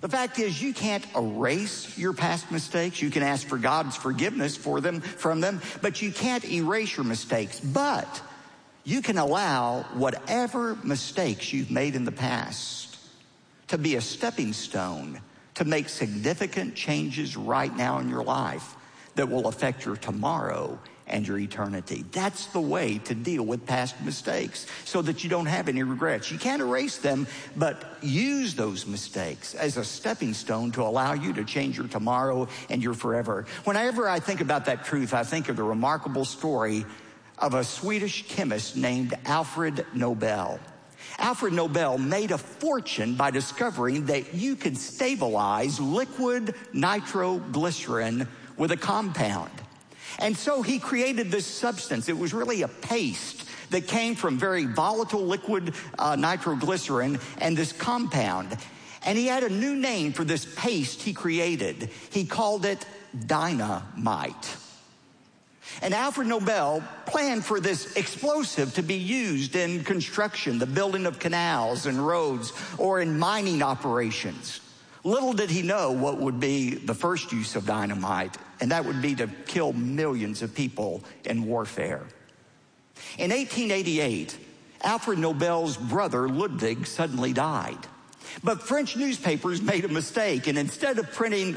The fact is, you can't erase your past mistakes. You can ask for God's forgiveness from them, but you can't erase your mistakes. But you can allow whatever mistakes you've made in the past to be a stepping stone to make significant changes right now in your life that will affect your tomorrow and your eternity. That's the way to deal with past mistakes so that you don't have any regrets. You can't erase them, but use those mistakes as a stepping stone to allow you to change your tomorrow and your forever. Whenever I think about that truth, I think of the remarkable story of a Swedish chemist named Alfred Nobel. Alfred Nobel made a fortune by discovering that you could stabilize liquid nitroglycerin with a compound. And so he created this substance. It was really a paste that came from very volatile liquid nitroglycerin and this compound. And he had a new name for this paste he created. He called it dynamite. And Alfred Nobel planned for this explosive to be used in construction, the building of canals and roads, or in mining operations. Little did he know what would be the first use of dynamite, and that would be to kill millions of people in warfare. In 1888, Alfred Nobel's brother Ludwig suddenly died. But French newspapers made a mistake, and instead of printing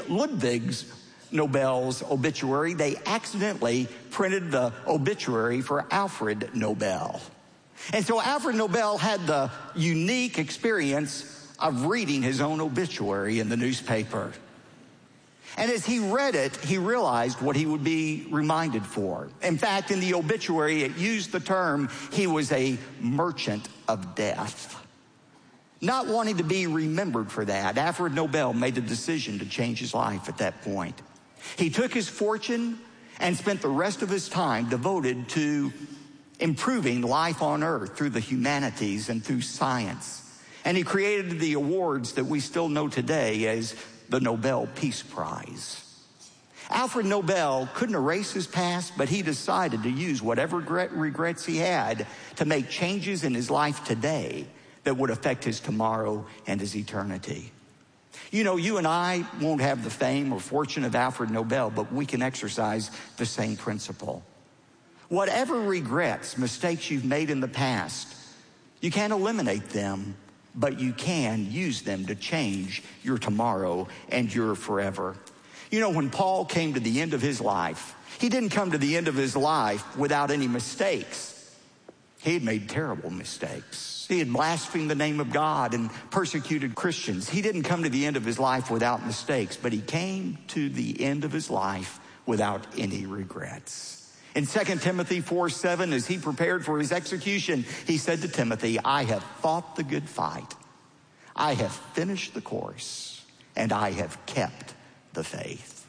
Nobel's obituary, they accidentally printed the obituary for Alfred Nobel. And so Alfred Nobel had the unique experience of reading his own obituary in the newspaper. And as he read it, he realized what he would be reminded for. In fact, in the obituary, it used the term, he was a merchant of death. Not wanting to be remembered for that, Alfred Nobel made a decision to change his life at that point. He took his fortune and spent the rest of his time devoted to improving life on earth through the humanities and through science. And he created the awards that we still know today as the Nobel Peace Prize. Alfred Nobel couldn't erase his past, but he decided to use whatever regrets he had to make changes in his life today that would affect his tomorrow and his eternity. You know, you and I won't have the fame or fortune of Alfred Nobel, but we can exercise the same principle. Whatever regrets, mistakes you've made in the past, you can't eliminate them, but you can use them to change your tomorrow and your forever. You know, when Paul came to the end of his life, he didn't come to the end of his life without any mistakes. He had made terrible mistakes. He had blasphemed the name of God and persecuted Christians. He didn't come to the end of his life without mistakes, but he came to the end of his life without any regrets. In 2 Timothy 4:7, as he prepared for his execution, he said to Timothy, I have fought the good fight. I have finished the course, and I have kept the faith.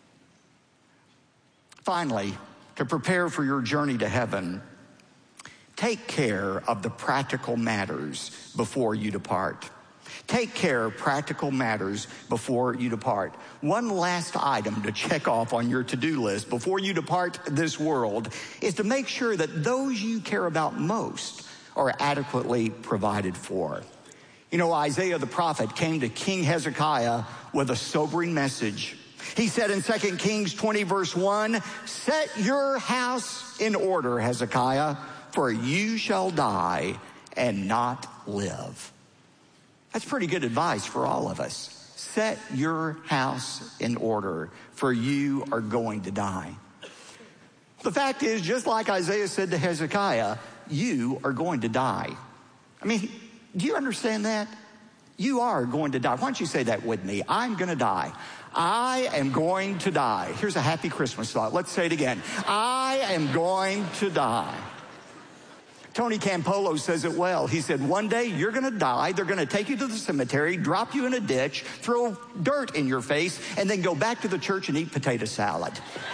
Finally, to prepare for your journey to heaven, take care of the practical matters before you depart. Take care of practical matters before you depart. One last item to check off on your to-do list before you depart this world is to make sure that those you care about most are adequately provided for. You know, Isaiah the prophet came to King Hezekiah with a sobering message. He said in 2 Kings 20 verse 1, set your house in order, Hezekiah, for you shall die and not live. That's pretty good advice for all of us. Set your house in order, for you are going to die. The fact is, just like Isaiah said to Hezekiah, you are going to die. I mean, do you understand that? You are going to die. Why don't you say that with me? I'm going to die. I am going to die. Here's a happy Christmas thought. Let's say it again. I am going to die. Tony Campolo says it well. He said, one day you're going to die. They're going to take you to the cemetery, drop you in a ditch, throw dirt in your face, and then go back to the church and eat potato salad.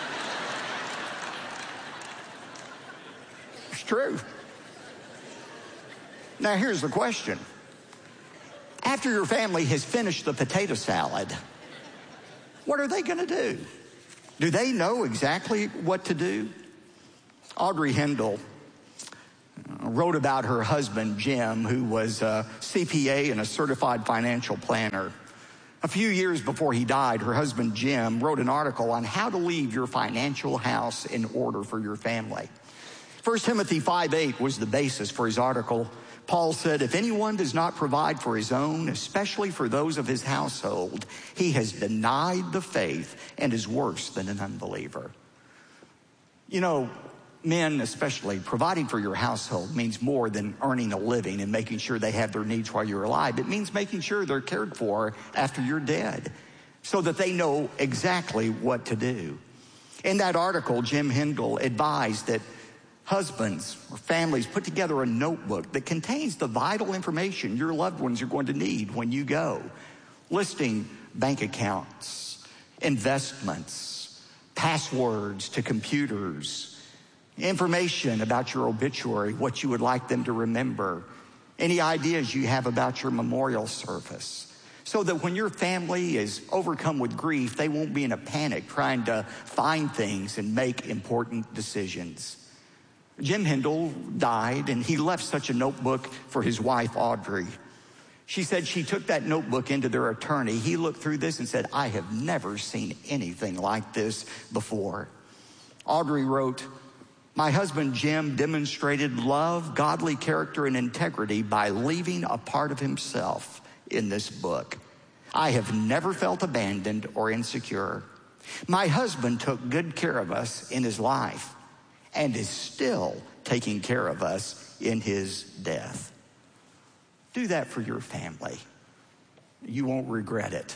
It's true. Now here's the question. After your family has finished the potato salad, what are they going to do? Do they know exactly what to do? Audrey Hendel wrote about her husband, Jim, who was a CPA and a certified financial planner. A few years before he died, her husband Jim wrote an article on how to leave your financial house in order for your family. 1 Timothy 5:8 was the basis for his article. Paul said, if anyone does not provide for his own, especially for those of his household, he has denied the faith and is worse than an unbeliever. You know, men especially, providing for your household means more than earning a living and making sure they have their needs while you're alive. It means making sure they're cared for after you're dead so that they know exactly what to do. In that article, Jim Hindle advised that husbands or families put together a notebook that contains the vital information your loved ones are going to need when you go, listing bank accounts, investments, passwords to computers, information about your obituary, what you would like them to remember, any ideas you have about your memorial service, so that when your family is overcome with grief, they won't be in a panic trying to find things and make important decisions. Jim Hindle died, and he left such a notebook for his wife, Audrey. She said she took that notebook into their attorney. He looked through this and said, I have never seen anything like this before. Audrey wrote, my husband Jim demonstrated love, godly character, and integrity by leaving a part of himself in this book. I have never felt abandoned or insecure. My husband took good care of us in his life and is still taking care of us in his death. Do that for your family. You won't regret it.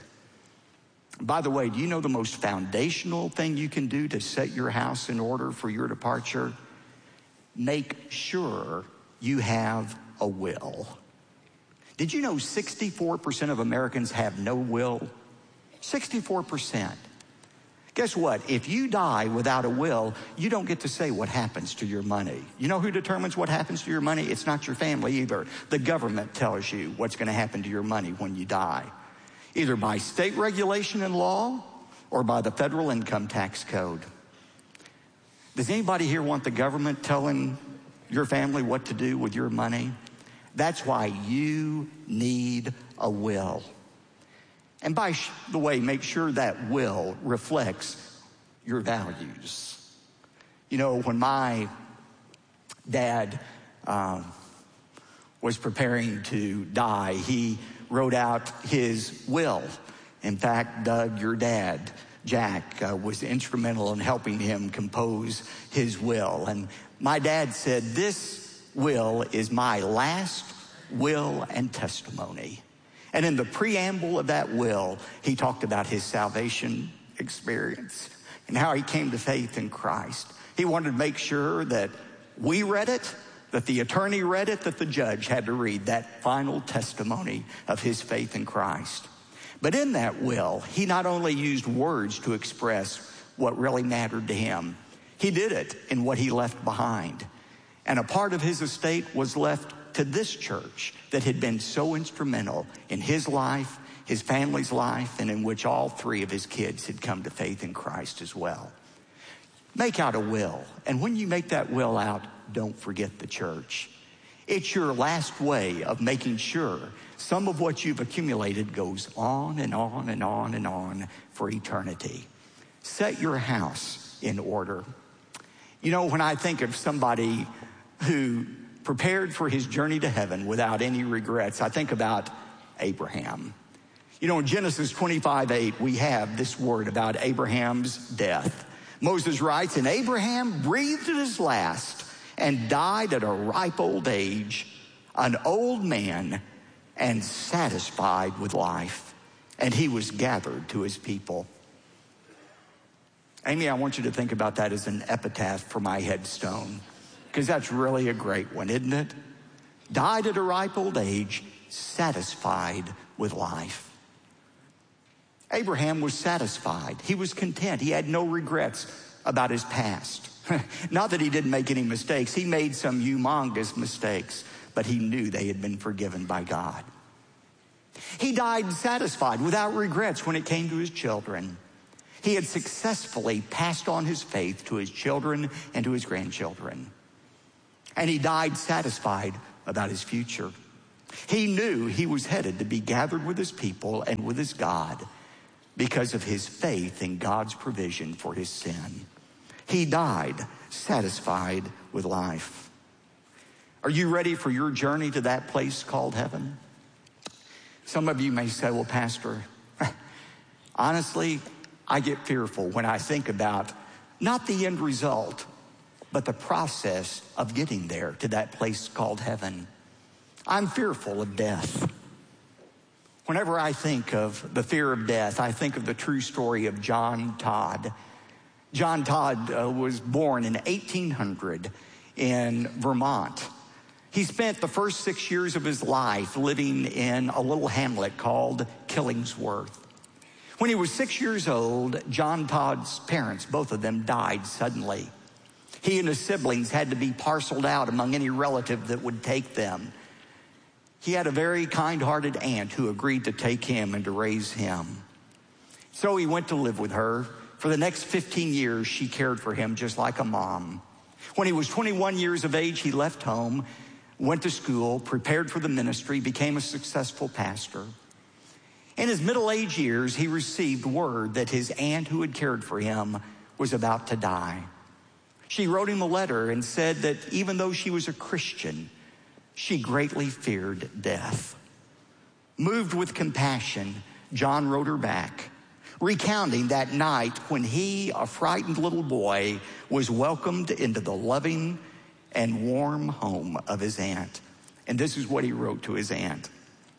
By the way, do you know the most foundational thing you can do to set your house in order for your departure? Make sure you have a will. Did you know 64% of Americans have no will? 64%. Guess what? If you die without a will, you don't get to say what happens to your money. You know who determines what happens to your money? It's not your family either. The government tells you what's going to happen to your money when you die, either by state regulation and law or by the federal income tax code. Does anybody here want the government telling your family what to do with your money? That's why you need a will. And by the way, make sure that will reflects your values. You know, when my dad was preparing to die, he wrote out his will. In fact, Doug, your dad, Jack, was instrumental in helping him compose his will. And my dad said, this will is my last will and testimony. And in the preamble of that will, he talked about his salvation experience and how he came to faith in Christ. He wanted to make sure that we read it, that the attorney read it, that the judge had to read that final testimony of his faith in Christ. But in that will, he not only used words to express what really mattered to him, he did it in what he left behind. And a part of his estate was left to this church that had been so instrumental in his life, his family's life, and in which all three of his kids had come to faith in Christ as well. Make out a will. And when you make that will out, don't forget the church. It's your last way of making sure some of what you've accumulated goes on and on and on and on for eternity. Set your house in order. You know, when I think of somebody who prepared for his journey to heaven without any regrets, I think about Abraham. You know, in Genesis 25:8, we have this word about Abraham's death. Moses writes, and Abraham breathed his last and died at a ripe old age, an old man and satisfied with life. And he was gathered to his people. Amy, I want you to think about that as an epitaph for my headstone, because that's really a great one, isn't it? Died at a ripe old age, satisfied with life. Abraham was satisfied. He was content. He had no regrets about his past. Not that he didn't make any mistakes. He made some humongous mistakes, but he knew they had been forgiven by God. He died satisfied, without regrets when it came to his children. He had successfully passed on his faith to his children and to his grandchildren. And he died satisfied about his future. He knew he was headed to be gathered with his people and with his God because of his faith in God's provision for his sin. He died satisfied with life. Are you ready for your journey to that place called heaven? Some of you may say, well, Pastor, honestly, I get fearful when I think about not the end result, but the process of getting there to that place called heaven. I'm fearful of death. Whenever I think of the fear of death, I think of the true story of John Todd. John Todd was born in 1800 in Vermont. He spent the first 6 years of his life living in a little hamlet called Killingsworth. When he was 6 years old, John Todd's parents, both of them, died suddenly. He and his siblings had to be parceled out among any relative that would take them. He had a very kind-hearted aunt who agreed to take him and to raise him. So he went to live with her. For the next 15 years, she cared for him just like a mom. When he was 21 years of age, he left home, went to school, prepared for the ministry, became a successful pastor. In his middle-aged years, he received word that his aunt who had cared for him was about to die. She wrote him a letter and said that even though she was a Christian, she greatly feared death. Moved with compassion, John wrote her back, recounting that night when he, a frightened little boy, was welcomed into the loving and warm home of his aunt. And this is what he wrote to his aunt.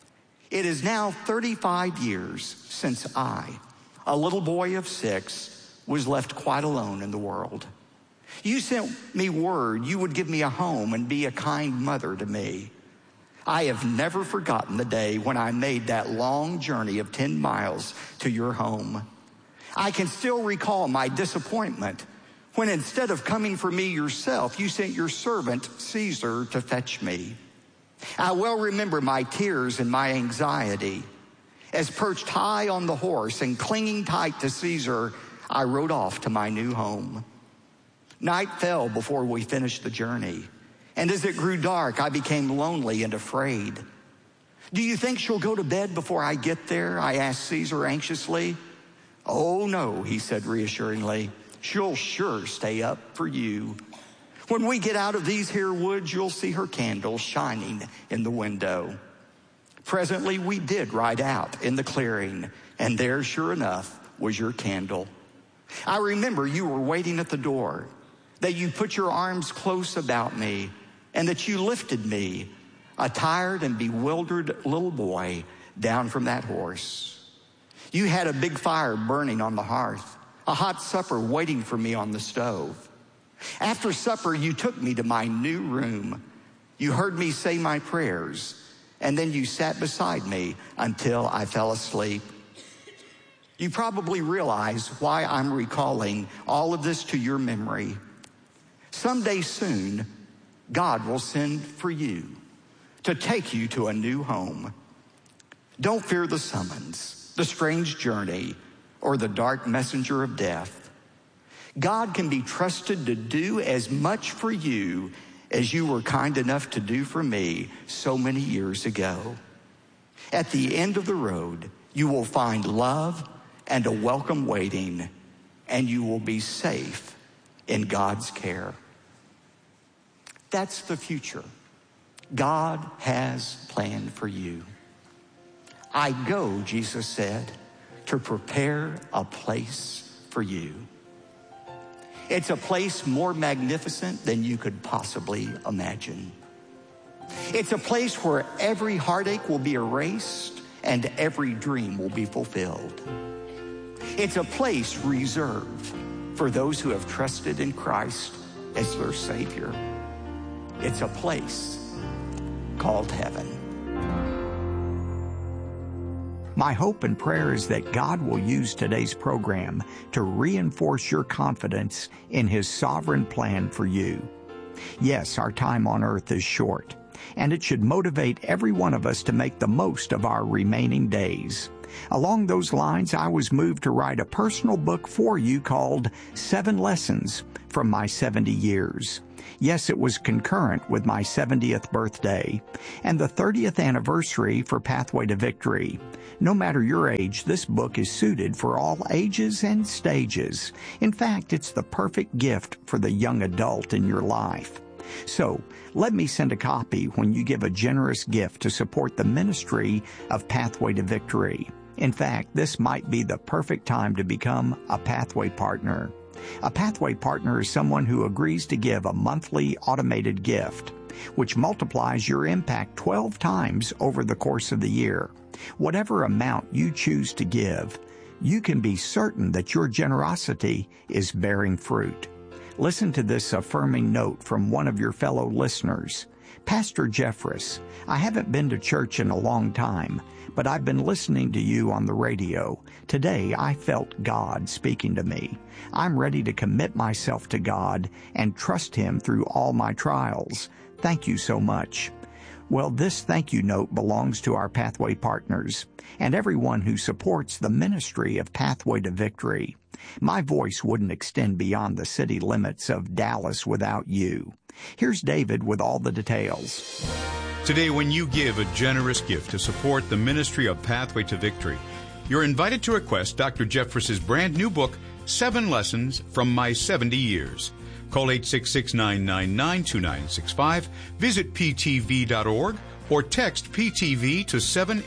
It is now 35 years since I, a little boy of 6, was left quite alone in the world. You sent me word you would give me a home and be a kind mother to me. I have never forgotten the day when I made that long journey of 10 miles to your home. I can still recall my disappointment when instead of coming for me yourself, you sent your servant Caesar to fetch me. I well remember my tears and my anxiety. As perched high on the horse and clinging tight to Caesar, I rode off to my new home. Night fell before we finished the journey, and as it grew dark, I became lonely and afraid. Do you think she'll go to bed before I get there? I asked Caesar anxiously. Oh, no, he said reassuringly. She'll sure stay up for you. When we get out of these here woods, you'll see her candle shining in the window. Presently, we did ride out in the clearing, and there, sure enough, was your candle. I remember you were waiting at the door, that you put your arms close about me, and that you lifted me, a tired and bewildered little boy, down from that horse. You had a big fire burning on the hearth, a hot supper waiting for me on the stove. After supper, you took me to my new room. You heard me say my prayers, and then you sat beside me until I fell asleep. You probably realize why I'm recalling all of this to your memory. Someday soon, God will send for you to take you to a new home. Don't fear the summons, the strange journey, or the dark messenger of death. God can be trusted to do as much for you as you were kind enough to do for me so many years ago. At the end of the road, you will find love and a welcome waiting, and you will be safe in God's care. That's the future God has planned for you. I go, Jesus said, to prepare a place for you. It's a place more magnificent than you could possibly imagine. It's a place where every heartache will be erased and every dream will be fulfilled. It's a place reserved for those who have trusted in Christ as their Savior. It's a place called heaven. My hope and prayer is that God will use today's program to reinforce your confidence in His sovereign plan for you. Yes, our time on earth is short, and it should motivate every one of us to make the most of our remaining days. Along those lines, I was moved to write a personal book for you called 7 Lessons from My 70 Years. Yes, it was concurrent with my 70th birthday and the 30th anniversary for Pathway to Victory. No matter your age, this book is suited for all ages and stages. In fact, it's the perfect gift for the young adult in your life. So, let me send a copy when you give a generous gift to support the ministry of Pathway to Victory. In fact, this might be the perfect time to become a Pathway partner. A Pathway partner is someone who agrees to give a monthly automated gift, which multiplies your impact 12 times over the course of the year. Whatever amount you choose to give, you can be certain that your generosity is bearing fruit. Listen to this affirming note from one of your fellow listeners. Pastor Jeffress, I haven't been to church in a long time, but I've been listening to you on the radio. Today, I felt God speaking to me. I'm ready to commit myself to God and trust Him through all my trials. Thank you so much. Well, this thank you note belongs to our Pathway partners and everyone who supports the ministry of Pathway to Victory. My voice wouldn't extend beyond the city limits of Dallas without you. Here's David with all the details. Today, when you give a generous gift to support the ministry of Pathway to Victory, you're invited to request Dr. Jeffress's brand new book, 7 Lessons from My 70 Years. Call 866-999-2965, visit ptv.org, or text PTV to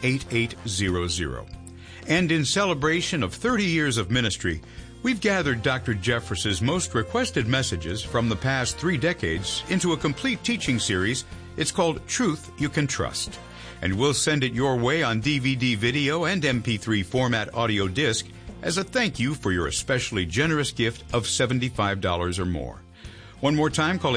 78800. And in celebration of 30 years of ministry, we've gathered Dr. Jeffress's most requested messages from the past 3 decades into a complete teaching series. It's called Truth You Can Trust. And we'll send it your way on DVD, video, and MP3 format audio disc as a thank you for your especially generous gift of $75 or more. One more time, call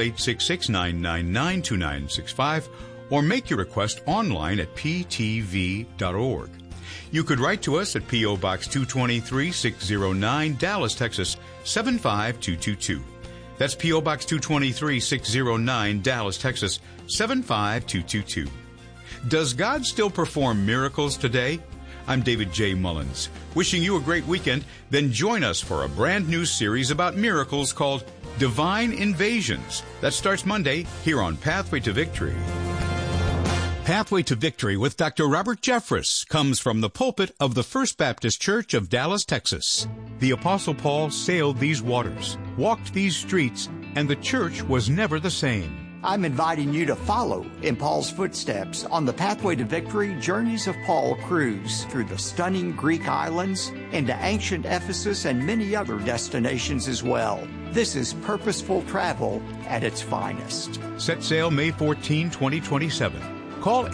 866-999-2965 or make your request online at ptv.org. You could write to us at P.O. Box 223, 609, Dallas, Texas, 75222. That's P.O. Box 223, 609, Dallas, Texas, 75222. Does God still perform miracles today? I'm David J. Mullins, wishing you a great weekend. Then join us for a brand new series about miracles called Divine Invasions that starts Monday here on Pathway to Victory. Pathway to Victory with Dr. Robert Jeffress comes from the pulpit of the First Baptist Church of Dallas, Texas. The Apostle Paul sailed these waters, walked these streets, and the church was never the same. I'm inviting you to follow in Paul's footsteps on the Pathway to Victory Journeys of Paul cruise through the stunning Greek islands, into ancient Ephesus, and many other destinations as well. This is purposeful travel at its finest. Set sail May 14, 2027. Call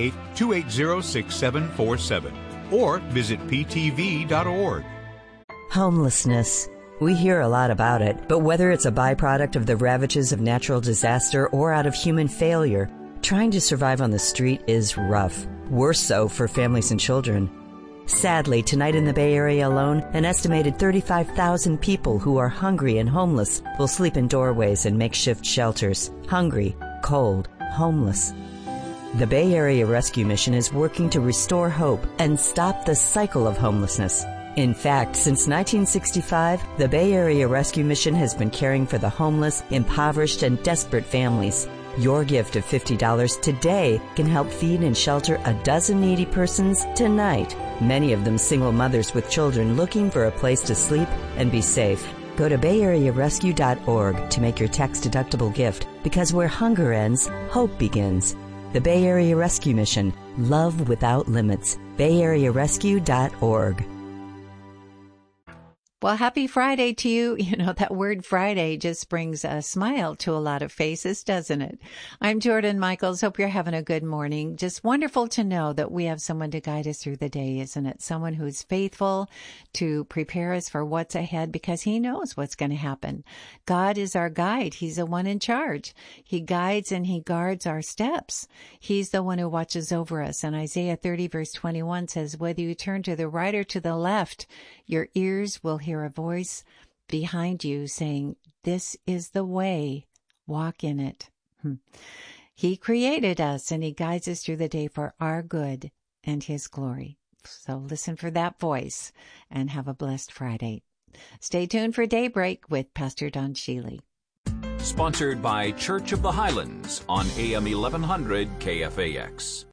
888-280-6747 or visit ptv.org. Homelessness. We hear a lot about it, but whether it's a byproduct of the ravages of natural disaster or out of human failure, trying to survive on the street is rough. Worse so for families and children. Sadly, tonight in the Bay Area alone, an estimated 35,000 people who are hungry and homeless will sleep in doorways and makeshift shelters. Hungry, cold, homeless. The Bay Area Rescue Mission is working to restore hope and stop the cycle of homelessness. In fact, since 1965, the Bay Area Rescue Mission has been caring for the homeless, impoverished, and desperate families. Your gift of $50 today can help feed and shelter a dozen needy persons tonight, many of them single mothers with children looking for a place to sleep and be safe. Go to BayAreaRescue.org to make your tax-deductible gift, because where hunger ends, hope begins. The Bay Area Rescue Mission. Love without limits. BayAreaRescue.org. Well, happy Friday to you. You know, that word Friday just brings a smile to a lot of faces, doesn't it? I'm Jordan Michaels. Hope you're having a good morning. Just wonderful to know that we have someone to guide us through the day, isn't it? Someone who's faithful to prepare us for what's ahead, because he knows what's going to happen. God is our guide. He's the one in charge. He guides and he guards our steps. He's the one who watches over us. And Isaiah 30 verse 21 says, whether you turn to the right or to the left, your ears will hear a voice behind you saying, this is the way, walk in it. He created us and he guides us through the day for our good and his glory. So listen for that voice and have a blessed Friday. Stay tuned for Daybreak with Pastor Don Shealy. Sponsored by Church of the Highlands on AM 1100 KFAX.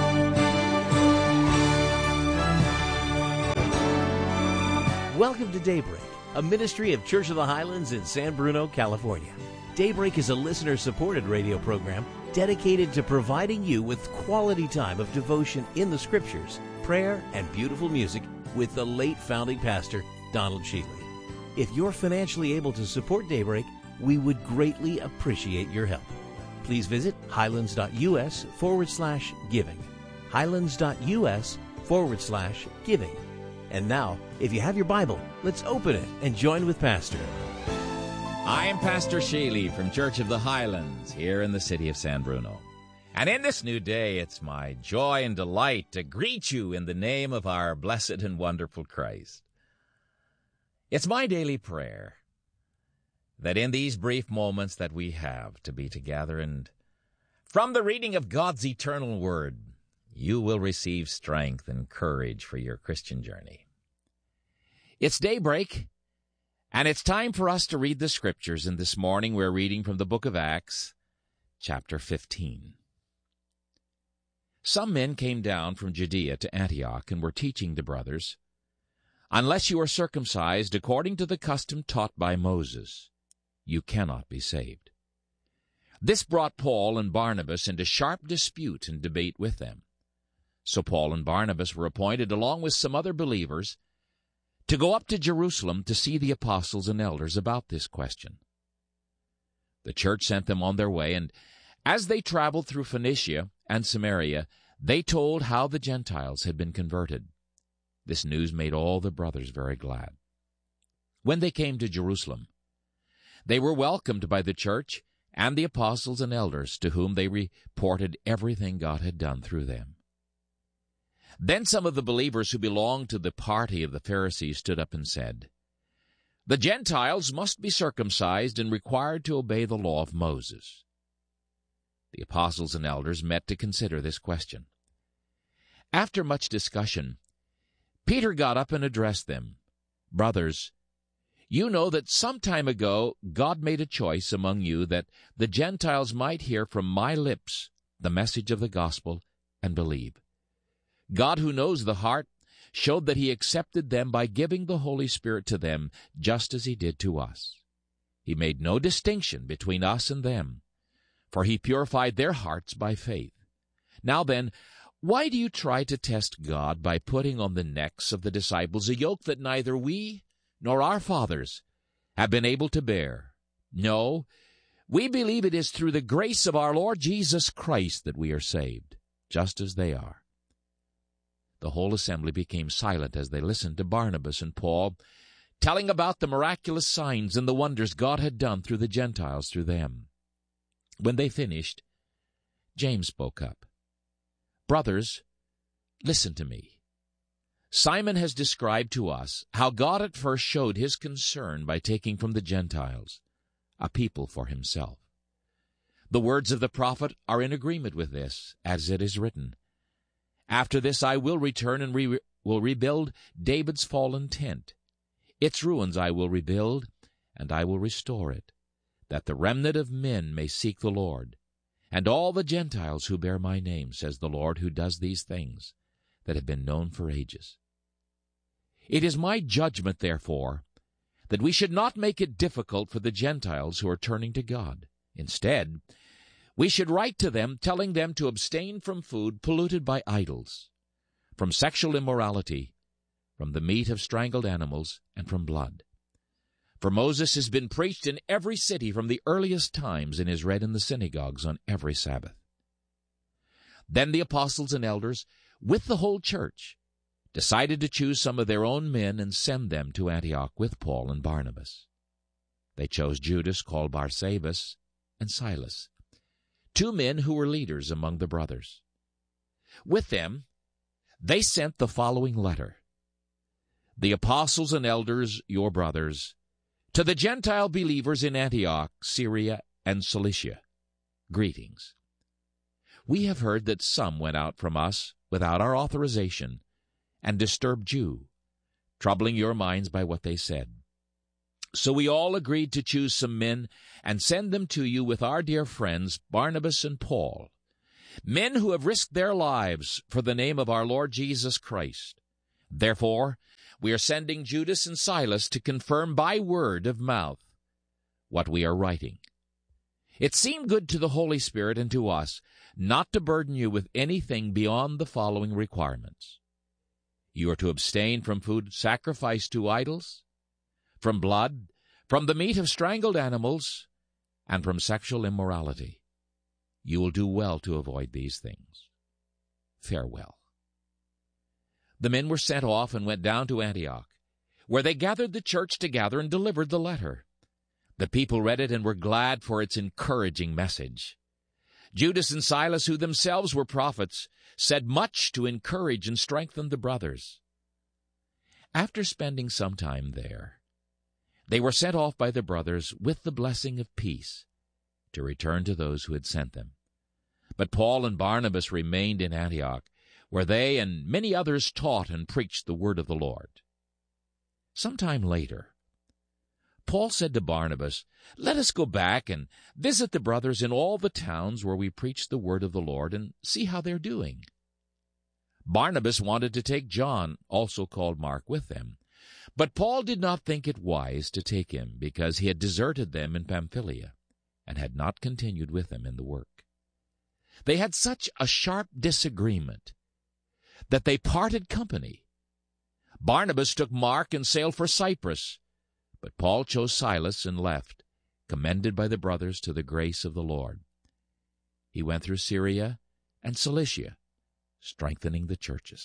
Welcome to Daybreak, a ministry of Church of the Highlands in San Bruno, California. Daybreak is a listener-supported radio program dedicated to providing you with quality time of devotion in the Scriptures, prayer, and beautiful music with the late founding pastor, Donald Shealy. If you're financially able to support Daybreak, we would greatly appreciate your help. Please visit highlands.us/giving. highlands.us/giving. And now, if you have your Bible, let's open it and join with Pastor. I am Pastor Shealy from Church of the Highlands here in the city of San Bruno. And in this new day, it's my joy and delight to greet you in the name of our blessed and wonderful Christ. It's my daily prayer that in these brief moments that we have to be together and from the reading of God's eternal Word, you will receive strength and courage for your Christian journey. It's daybreak, and it's time for us to read the Scriptures, and this morning we're reading from the book of Acts, chapter 15. Some men came down from Judea to Antioch and were teaching the brothers, "Unless you are circumcised according to the custom taught by Moses, you cannot be saved." This brought Paul and Barnabas into sharp dispute and debate with them. So Paul and Barnabas were appointed, along with some other believers, to go up to Jerusalem to see the apostles and elders about this question. The church sent them on their way, and as they traveled through Phoenicia and Samaria, they told how the Gentiles had been converted. This news made all the brothers very glad. When they came to Jerusalem, they were welcomed by the church and the apostles and elders, to whom they reported everything God had done through them. Then some of the believers who belonged to the party of the Pharisees stood up and said, "The Gentiles must be circumcised and required to obey the law of Moses." The apostles and elders met to consider this question. After much discussion, Peter got up and addressed them. "Brothers, you know that some time ago God made a choice among you that the Gentiles might hear from my lips the message of the gospel and believe. God, who knows the heart, showed that he accepted them by giving the Holy Spirit to them, just as he did to us. He made no distinction between us and them, for he purified their hearts by faith. Now then, why do you try to test God by putting on the necks of the disciples a yoke that neither we nor our fathers have been able to bear? No, we believe it is through the grace of our Lord Jesus Christ that we are saved, just as they are." The whole assembly became silent as they listened to Barnabas and Paul, telling about the miraculous signs and the wonders God had done through the Gentiles through them. When they finished, James spoke up. "Brothers, listen to me. Simon has described to us how God at first showed his concern by taking from the Gentiles a people for himself. The words of the prophet are in agreement with this, as it is written, 'After this I will return and will rebuild David's fallen tent. Its ruins I will rebuild, and I will restore it, that the remnant of men may seek the Lord, and all the Gentiles who bear my name, says the Lord, who does these things that have been known for ages.' It is my judgment, therefore, that we should not make it difficult for the Gentiles who are turning to God. Instead, we should write to them, telling them to abstain from food polluted by idols, from sexual immorality, from the meat of strangled animals, and from blood. For Moses has been preached in every city from the earliest times and is read in the synagogues on every Sabbath." Then the apostles and elders, with the whole church, decided to choose some of their own men and send them to Antioch with Paul and Barnabas. They chose Judas, called Barsabas, and Silas, 2 men who were leaders among the brothers. With them, they sent the following letter: "The apostles and elders, your brothers, to the Gentile believers in Antioch, Syria, and Cilicia, greetings. We have heard that some went out from us without our authorization and disturbed you, troubling your minds by what they said. So we all agreed to choose some men and send them to you with our dear friends Barnabas and Paul, men who have risked their lives for the name of our Lord Jesus Christ. Therefore, we are sending Judas and Silas to confirm by word of mouth what we are writing. It seemed good to the Holy Spirit and to us not to burden you with anything beyond the following requirements. You are to abstain from food sacrificed to idols, from blood, from the meat of strangled animals, and from sexual immorality. You will do well to avoid these things. Farewell. The men were sent off and went down to Antioch, where they gathered the church together and delivered the letter. The people read it and were glad for its encouraging message. Judas and Silas, who themselves were prophets, said much to encourage and strengthen the brothers. After spending some time there, they were sent off by the brothers with the blessing of peace to return to those who had sent them. But Paul and Barnabas remained in Antioch, where they and many others taught and preached the word of the Lord. Some time later, Paul said to Barnabas, "Let us go back and visit the brothers in all the towns where we preach the word of the Lord and see how they're doing." Barnabas wanted to take John, also called Mark, with them. But Paul did not think it wise to take him, because he had deserted them in Pamphylia and had not continued with them in the work. They had such a sharp disagreement that they parted company. Barnabas took Mark and sailed for Cyprus, but Paul chose Silas and left, commended by the brothers to the grace of the Lord. He went through Syria and Cilicia, strengthening the churches.